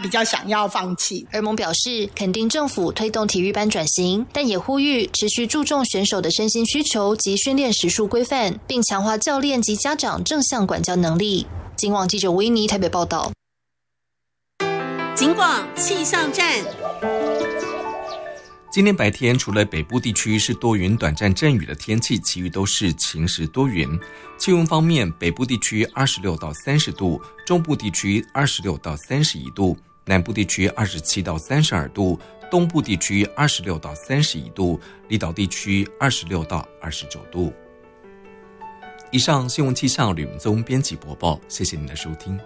比较想要放弃。 儿盟表示肯定政府推动体育班转型，但也呼吁持续注重选手的身心需求及训练时数规范，并强化教练及家长正向管教能力。警广记者维尼台北报道。 警广气象站。 今天白天除了北部地区是多云短暂阵雨的天气，其余都是晴时多云。气温方面，北部地区26到30度，中部地区26到31度，南部地区27到32度，东部地区26到31度，离岛地区26到29度。以上新闻气象吕文宗编辑播报，谢谢您的收听。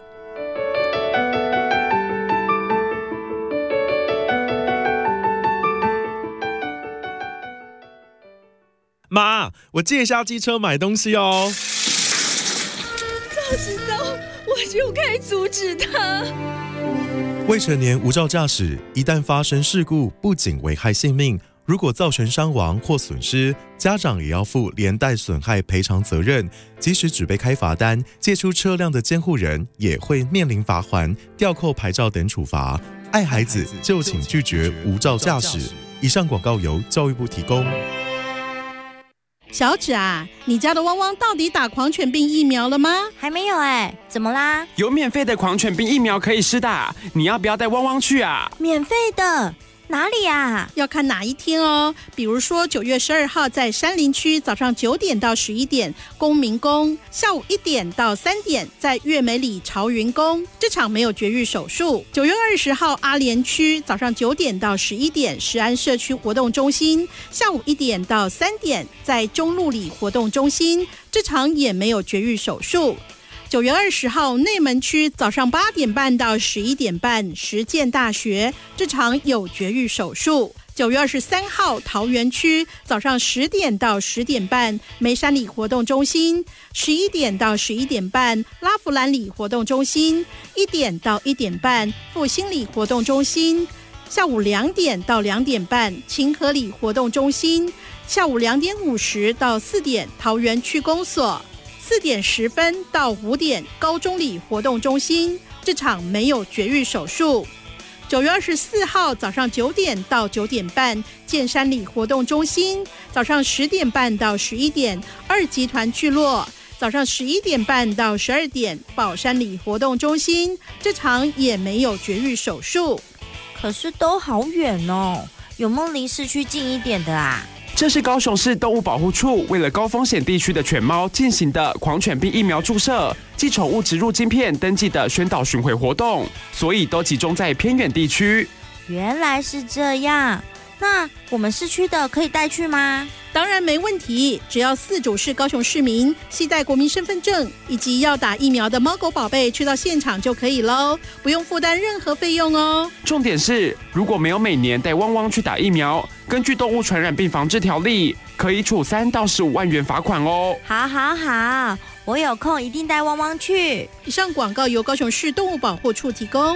妈，我借一下机车买东西哦。 早知道我就该阻止他。 未成年无照驾驶，一旦发生事故，不仅危害性命，如果造成伤亡或损失，家长也要负连带损害赔偿责任。即使只被开罚单，借出车辆的监护人也会面临罚锾、吊扣牌照等处罚。爱孩子就请拒绝无照驾驶。以上广告由教育部提供。 小芷啊，你家的汪汪到底打狂犬病疫苗了吗？ 还没有怎么啦？ 有免费的狂犬病疫苗可以施打，你要不要带汪汪去啊？ 免费的？哪里啊？ 要看哪一天哦。比如说9月12号在山林区早上9点到11点公民宫，下午1点到3点在月美里朝云宫，这场没有绝育手术。9月20号阿莲区早上9点到11点石安社区活动中心，下午1点到3点在中路里活动中心，这场也没有绝育手术。9月20号内门区早上8点半到11点半实践大学，这场有绝育手术。9月23号桃园区早上10点到10点半梅山里活动中心，11点到11点半拉弗兰里活动中心，1点到1点半复兴里活动中心，下午2点到2点半清河里活动中心，下午2点50到4点桃园区公所，4点10分到5点高中里活动中心，这场没有绝育手术。9月24号早上9点到9点半剑山里活动中心，早上10点半到11点2集团聚落，早上11点半到12点宝山里活动中心，这场也没有绝育手术。 可是都好远哦，有没有离市区近一点的啊？ 这是高雄市动物保护处为了高风险地区的犬猫进行的狂犬病疫苗注射及宠物植入晶片登记的宣导巡回活动，所以都集中在偏远地区。 原来是这样，那我们市区的可以带去吗？ 当然没问题，只要饲主是高雄市民，携带国民身份证以及要打疫苗的猫狗宝贝去到现场就可以咯，不用负担任何费用哦。 重点是，如果没有每年带汪汪去打疫苗，根据动物传染病防治条例，可以处3到15万元罚款哦。 好，我有空一定带汪汪去。 以上广告由高雄市动物保护处提供。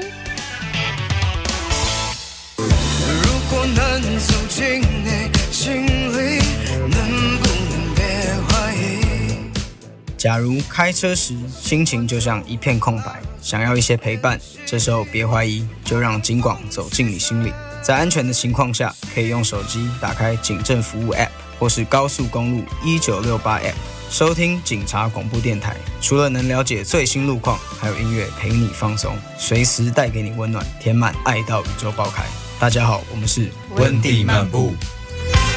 如果能走进你心里，能不能别怀疑？ 假如开车时心情就像一片空白，想要一些陪伴，这时候别怀疑，就让警广走进你心里。在安全的情况下，可以用手机打开警政服务 App 或是高速公路1968 App， 收听警察广播电台。除了能了解最新路况，还有音乐陪你放松，随时带给你温暖，填满爱到宇宙爆开。大家好，我们是温蒂漫步。